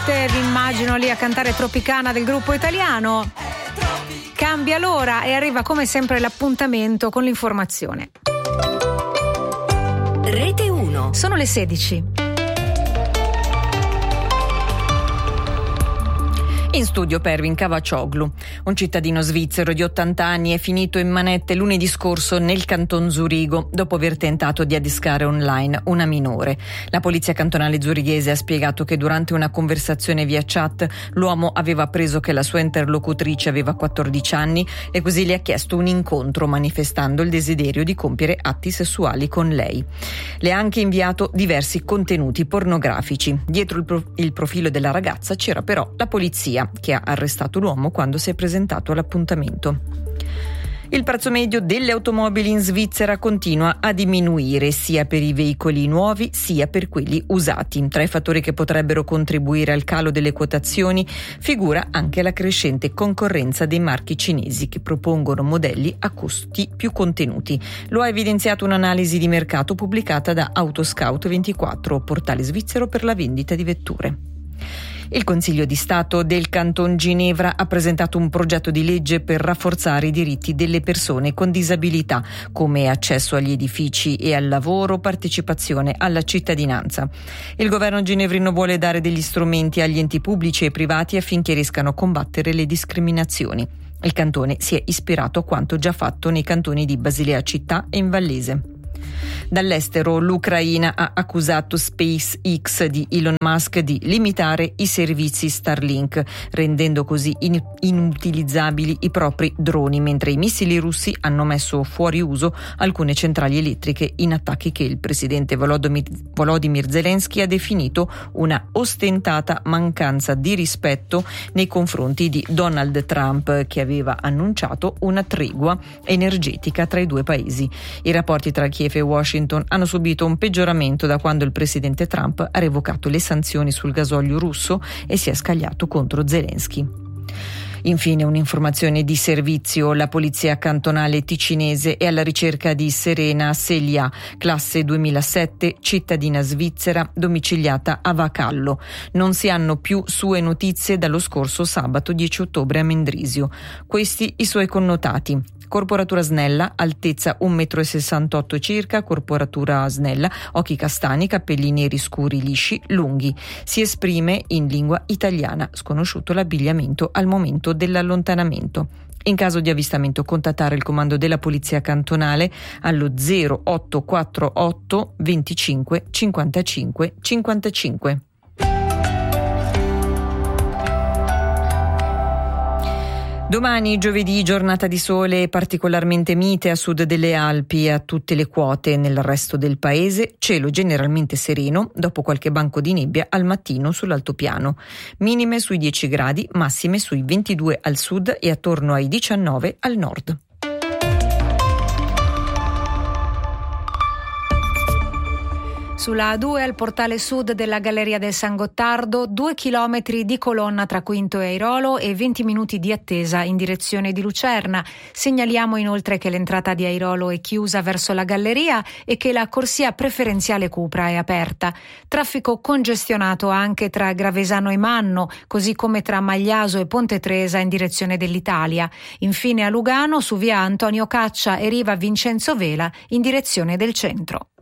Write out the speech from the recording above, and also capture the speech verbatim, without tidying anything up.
sette, vi immagino lì a cantare Tropicana del gruppo italiano. Cambia l'ora e arriva come sempre l'appuntamento con l'informazione. Rete uno. Sono le sedici. In studio Pervin Cavaccioglu. Un cittadino svizzero di ottanta anni è finito in manette lunedì scorso nel canton Zurigo dopo aver tentato di adescare online una minore. La polizia cantonale zurighese ha spiegato che durante una conversazione via chat l'uomo aveva appreso che la sua interlocutrice aveva quattordici anni e così le ha chiesto un incontro manifestando il desiderio di compiere atti sessuali con lei. Le ha anche inviato diversi contenuti pornografici. Dietro il, pro- il profilo della ragazza c'era però la polizia, che ha arrestato l'uomo quando si è presentato all'appuntamento. Il prezzo medio delle automobili in Svizzera continua a diminuire sia per i veicoli nuovi sia per quelli usati. Tra i fattori che potrebbero contribuire al calo delle quotazioni figura anche la crescente concorrenza dei marchi cinesi che propongono modelli a costi più contenuti. Lo ha evidenziato un'analisi di mercato pubblicata da Autoscout ventiquattro, portale svizzero per la vendita di vetture. Il Consiglio di Stato del Canton Ginevra ha presentato un progetto di legge per rafforzare i diritti delle persone con disabilità, come accesso agli edifici e al lavoro, partecipazione alla cittadinanza. Il governo ginevrino vuole dare degli strumenti agli enti pubblici e privati affinché riescano a combattere le discriminazioni. Il cantone si è ispirato a quanto già fatto nei cantoni di Basilea Città e in Vallese. Dall'estero l'Ucraina ha accusato SpaceX di Elon Musk di limitare i servizi Starlink, rendendo così in- inutilizzabili i propri droni, mentre i missili russi hanno messo fuori uso alcune centrali elettriche in attacchi che il presidente Volodymyr, Volodymyr Zelensky ha definito una ostentata mancanza di rispetto nei confronti di Donald Trump, che aveva annunciato una tregua energetica tra i due paesi. I rapporti tra Kiev e Washington hanno subito un peggioramento da quando il presidente Trump ha revocato le sanzioni sul gasolio russo e si è scagliato contro Zelensky. Infine un'informazione di servizio: la polizia cantonale ticinese è alla ricerca di Serena Celia, classe duemilasette, cittadina svizzera, domiciliata a Vacallo. Non si hanno più sue notizie dallo scorso sabato dieci ottobre a Mendrisio. Questi i suoi connotati: corporatura snella, altezza un metro e sessantotto circa, corporatura snella, occhi castani, capelli neri scuri lisci, lunghi. Si esprime in lingua italiana, sconosciuto l'abbigliamento al momento dell'allontanamento. In caso di avvistamento contattare il comando della polizia cantonale allo zero otto quattro otto venticinque cinquantacinque cinquantacinque. Domani, giovedì, giornata di sole particolarmente mite a sud delle Alpi e a tutte le quote. Nel resto del paese cielo generalmente sereno, dopo qualche banco di nebbia al mattino sull'altopiano. Minime sui dieci gradi, massime sui ventidue al sud e attorno ai diciannove al nord. Sulla A due al portale sud della Galleria del San Gottardo, due chilometri di colonna tra Quinto e Airolo e venti minuti di attesa in direzione di Lucerna. Segnaliamo inoltre che l'entrata di Airolo è chiusa verso la galleria e che la corsia preferenziale Cupra è aperta. Traffico congestionato anche tra Gravesano e Manno, così come tra Magliaso e Ponte Tresa in direzione dell'Italia. Infine a Lugano, su via Antonio Caccia e riva Vincenzo Vela in direzione del centro.